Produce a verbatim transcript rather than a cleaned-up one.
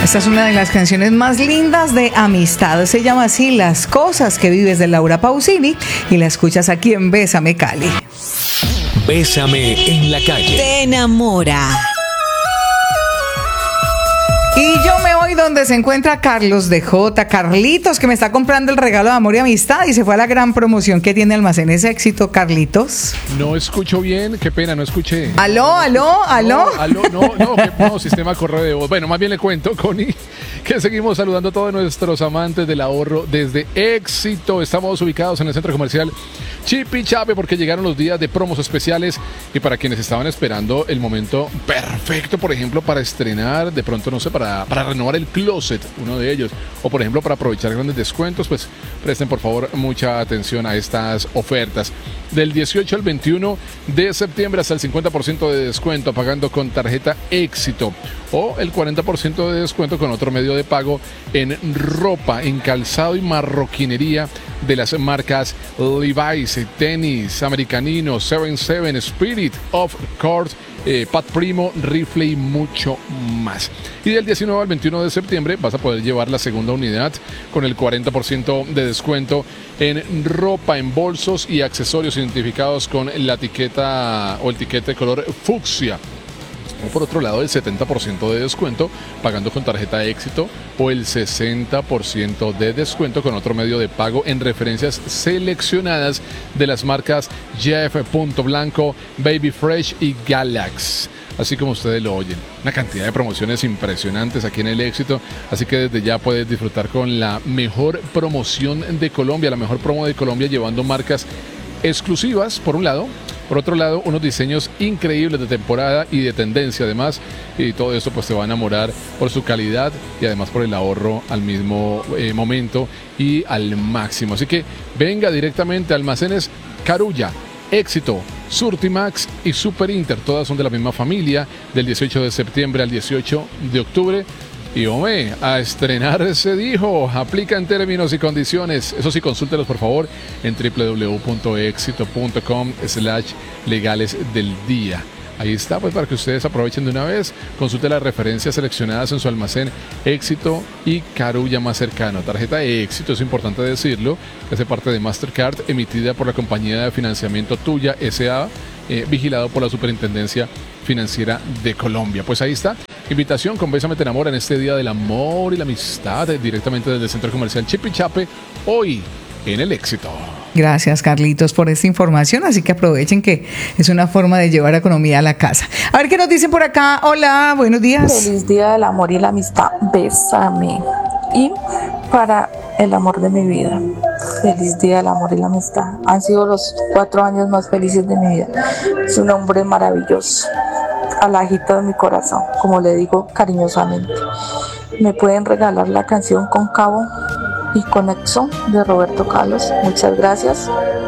Esta es una de las canciones más lindas de amistad. Se llama así Las cosas que vives, de Laura Pausini, y la escuchas aquí en Bésame Cali. Bésame en la calle. Te enamora. Y yo me voy donde se encuentra Carlos de J. Carlitos, que me está comprando el regalo de amor y amistad y se fue a la gran promoción que tiene Almacenes Éxito. Carlitos. No escucho bien, qué pena, no escuché. Aló, aló, aló. No, aló, no, no, que, no, sistema correo de voz. Bueno, más bien le cuento, Connie, que seguimos saludando a todos nuestros amantes del ahorro desde Éxito. Estamos ubicados en el centro comercial Chipichape porque llegaron los días de promos especiales y para quienes estaban esperando el momento perfecto, por ejemplo, para estrenar, de pronto, no sé, para, para renovar el closet, uno de ellos, o por ejemplo, para aprovechar grandes descuentos, pues presten por favor mucha atención a estas ofertas. Del dieciocho al veintiuno de septiembre hasta el cincuenta por ciento de descuento pagando con tarjeta Éxito o el cuarenta por ciento de descuento con otro medio de pago en ropa, en calzado y marroquinería de las marcas Levi's, tenis, Americanino, setenta y siete, Spirit, Of Course, eh, Pat Primo, Rifle y mucho más. Y del diecinueve al veintiuno de septiembre vas a poder llevar la segunda unidad con el cuarenta por ciento de descuento en ropa, en bolsos y accesorios identificados con la etiqueta o el tiquete de color fucsia. O por otro lado, el setenta por ciento de descuento pagando con tarjeta Éxito o el sesenta por ciento de descuento con otro medio de pago en referencias seleccionadas de las marcas Jeff, Punto Blanco, Baby Fresh y Galax. Así como ustedes lo oyen, una cantidad de promociones impresionantes aquí en el Éxito, así que desde ya puedes disfrutar con la mejor promoción de Colombia, la mejor promo de Colombia, llevando marcas exclusivas por un lado, por otro lado unos diseños increíbles de temporada y de tendencia además, y todo esto pues te va a enamorar por su calidad y además por el ahorro al mismo eh, momento y al máximo. Así que venga directamente a Almacenes Carulla, Éxito, Surtimax y Super Inter, todas son de la misma familia, del dieciocho de septiembre al dieciocho de octubre. Y hombre, a estrenar se dijo, aplica en términos y condiciones. Eso sí, consúltelos por favor en w w w punto éxito punto com slash legales del día. Ahí está, pues para que ustedes aprovechen de una vez, consulte las referencias seleccionadas en su almacén Éxito y Carulla más cercano. Tarjeta de Éxito, es importante decirlo, que hace parte de Mastercard, emitida por la compañía de financiamiento Tuya S A, eh, vigilado por la Superintendencia Financiera de Colombia. Pues ahí está, invitación con Bésame Te Enamora en este Día del Amor y la Amistad, directamente desde el Centro Comercial Chipichape, hoy en el Éxito. Gracias, Carlitos, por esta información, así que aprovechen que es una forma de llevar economía a la casa. A ver qué nos dicen por acá. Hola, buenos días. Feliz Día del Amor y la Amistad, bésame. Y para el amor de mi vida, feliz Día del Amor y la Amistad. Han sido los cuatro años más felices de mi vida. Es un hombre maravilloso, alajito de mi corazón, como le digo cariñosamente. Me pueden regalar la canción Con Cabo y Conexo de Roberto Carlos. Muchas gracias.